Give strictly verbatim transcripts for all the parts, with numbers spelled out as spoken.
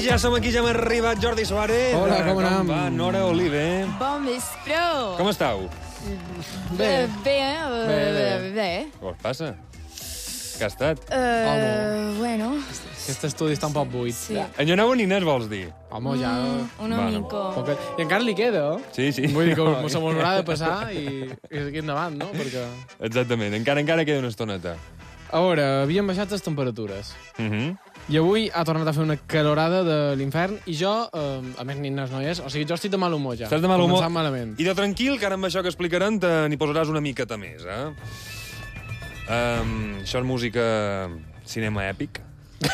ja som aquí, ja hem arribat. Jordi Suárez. Hola, com anem? Com va? Nora Olive. Bon vespre. Com estàu? Bé. Eh, Bé, eh, Bé, bé. bé. Què us passa? Què ha estat? Uh, bueno, Aquest estudi està un poc buit. sí. Enyoreu nines, vols dir? Home, ja... Una Bueno. mica. Poca... I encara li queda, eh? Sí, sí. Vull dir que no. Se m'haurà de passar i, i seguir endavant, no? Perquè... Exactament, encara encara queda una estoneta. A veure, havien baixat les temperatures. Uh -huh. I avui ha tornat a fer una calorada de l'infern i jo, eh, a més, nines noies, o sigui, jo estic de mal humor ja. Estàs de mal humor? Començant malament. I de tranquil, que ara amb això que explicaran te n'hi posaràs una miqueta més, eh? Um, això és música... cinema èpic?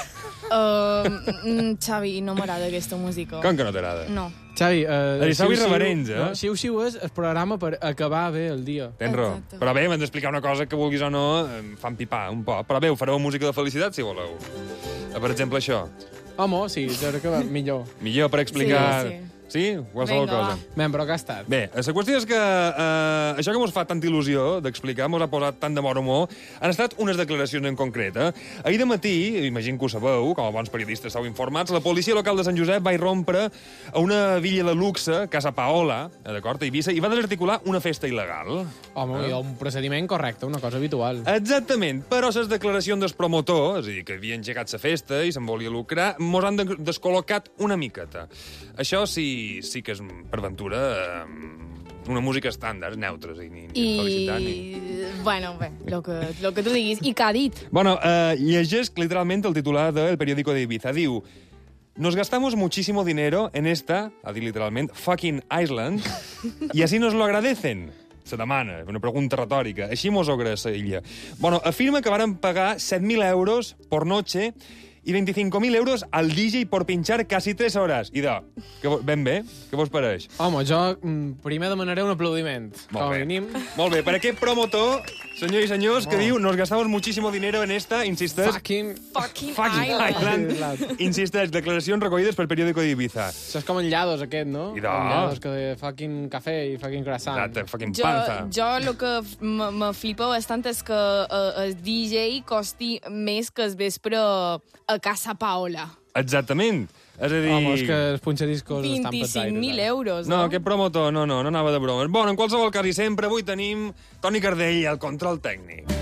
Uh, mm, Xavi, no m'agrada aquesta música. Com que no t'agrada? No. Xavi, eh, És a dir, sou xiu-xiu, irreverents, eh? No? Xiu-xiu és el programa per acabar bé el dia. Tens raó. Exacte. Però bé, m'han d'explicar una cosa que vulguis o no, em fan pipar un poc. Però bé, ho fareu música de felicitat, si voleu. Eh, Per exemple, això. Home, sí, jo crec que va millor. Millor per explicar... Sí, sí. Sí? Qualsevol Vinga, cosa. va. Ben, però que ha estat? Bé, la qüestió és que eh, això que mos fa tanta il·lusió d'explicar, mos ha posat tant de bon humor, han estat unes declaracions en concret. Eh? Ahir de matí, imagino que ho sabeu, com a bons periodistes estàu informats, la policia local de Sant Josep va irrompre a una villa de luxe, Casa Paola, eh, d'acord, a Eivissa, i va desarticular una festa il·legal. Home, Eh? un procediment correcte, una cosa habitual. Exactament, però les declaracions del promotor, és a dir, que havia engegat la festa i se'n volia lucrar, mos han de- descol·locat una miqueta. Això sí, sí que és, per ventura, eh, una música estàndard, neutres, i ni, ni I... felicitat ni... Bueno, bé, lo que, lo que tu diguis. I què ha dit? Bueno, eh, llegesc literalment el titular del periódico de Ibiza. Diu: nos gastamos muchísimo dinero en esta, ha dit literalment, fucking island, y así nos lo agradecen. Se demana, una pregunta retòrica. Així mos ho agraeix ella. Bueno, afirma que varen pagar set mil euros por noche i veinticinco mil euros al D J por pinchar casi tres horas. Idò, que, vo- ben bé, què vos pareix? Home, jo mm, primer demanaré un aplaudiment. Molt Com a bé. mínim. Molt bé, per aquest promotor, senyors i senyors, que diu nos gastamos muchísimo dinero en esta, insisteix... Fucking... Fucking, Fucking island. Island. Insisteix, declaracions recollides pel periòdico d'Ibiza. Això és com en Llados, aquest, no? I de- En Llados, que de fucking cafè i fucking croissant. Exacte, fucking Jo, panza. jo el que f- me me flipa bastant és que uh, el D J costi més que el vespre a Casa Paola. Exactament. És a dir... Home, és que els punxadiscos estan vint-i-cinc mil petzaires. euros, No, no? aquest promotor, no, no, no anava de bromes. Bueno, en qualsevol cas i sempre, avui tenim Toni Cardell al control tècnic.